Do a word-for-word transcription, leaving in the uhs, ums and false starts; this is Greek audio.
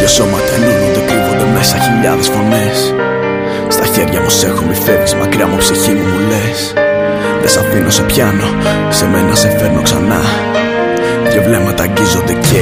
Δυο σώματα ενώνονται, κρύβονται μέσα χιλιάδες φωνές. Στα χέρια μου σε έχω, μη φεύγεις μακριά μου, ψυχή μου μου λες. Δεν σ' αφήνω, σε πιάνω, σε μένα σε φέρνω ξανά. Δυο βλέμματα αγγίζονται και